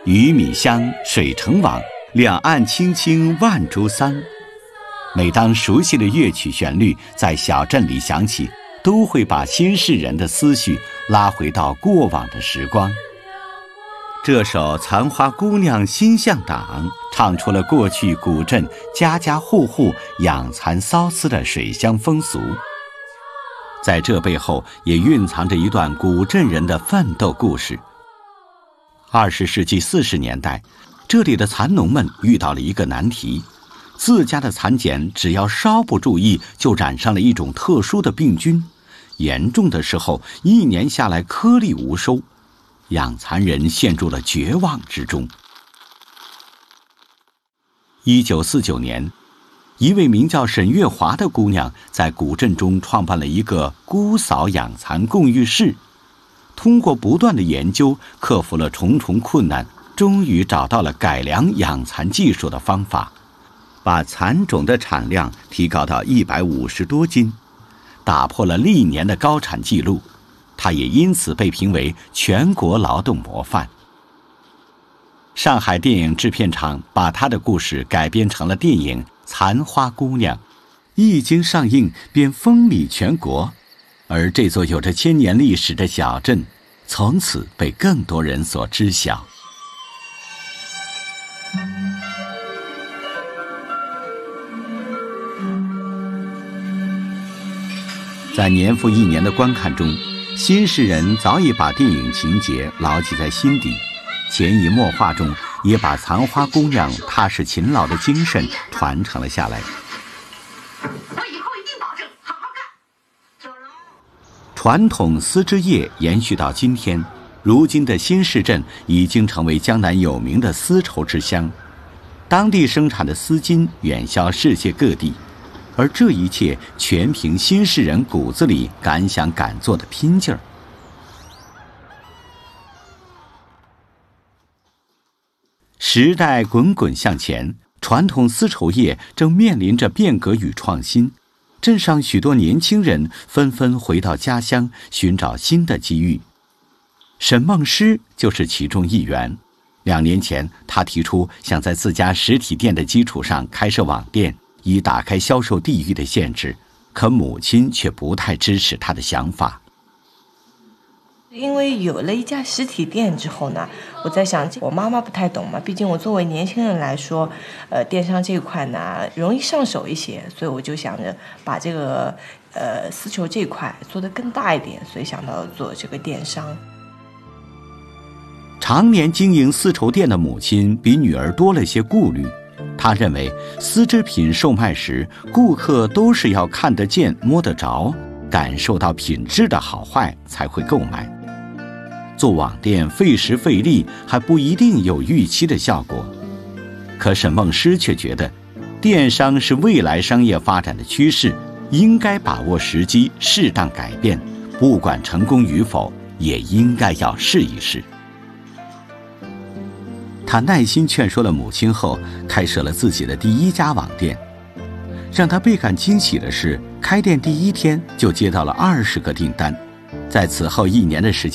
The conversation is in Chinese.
鱼米香，水成网，两岸青青万株桑。每当熟悉的乐曲旋律在小镇里响起，都会把新市人的思绪拉回到过往的时光。这首《残花姑娘心向党》唱出了过去古镇家家户户养蚕缫丝的水乡风俗，在这背后也蕴藏着一段古镇人的奋斗故事。20世纪40年代，这里的蚕农们遇到了一个难题，自家的蚕茧只要稍不注意，就染上了一种特殊的病菌，严重的时候1年下来颗粒无收，养蚕人陷入了绝望之中。1949年，一位名叫沈月华的姑娘在古镇中创办了一个姑嫂养蚕共浴室，通过不断的研究，克服了重重困难，终于找到了改良养蚕技术的方法，把蚕种的产量提高到150多斤，打破了历年的高产记录。他也因此被评为全国劳动模范。上海电影制片厂把他的故事改编成了电影《残花姑娘》，一经上映便风靡全国，而这座有着1000年历史的小镇从此被更多人所知晓。在年复一年的观看中，新市人早已把电影情节牢记在心底，潜移默化中也把残花姑娘踏实勤劳的精神传承了下来。 我以后一定保证好好干。 传统丝织业延续到今天，如今的新市镇已经成为江南有名的丝绸之乡，当地生产的丝巾远销世界各地，而这一切全凭新市人骨子里敢想敢做的拼劲儿。时代滚滚向前，传统丝绸业正面临着变革与创新，镇上许多年轻人纷纷回到家乡，寻找新的机遇。沈梦诗就是其中一员。2年前，他提出想在自家实体店的基础上开设网店，以打开销售地域的限制，可母亲却不太支持他的想法。 因为有了一家实体店之后呢，我在想，我妈妈不太懂嘛，毕竟我作为年轻人来说，电商这一块呢容易上手一些，所以我就想着把这个丝绸这一块做得更大一点，所以想到做这个电商。 常年经营丝绸店的母亲比女儿多了些顾虑，她认为丝织品售卖时，顾客都是要看得见摸得着，感受到品质的好坏才会购买。做网店费时费力，还不一定有预期的效果。可沈梦诗却觉得，电商是未来商业发展的趋势，应该把握时机，适当改变，不管成功与否，也应该要试一试。他耐心劝说了母亲后，开设了自己的第1家网店。让他倍感惊喜的是，开店第1天就接到了20个订单，在此后1年的时间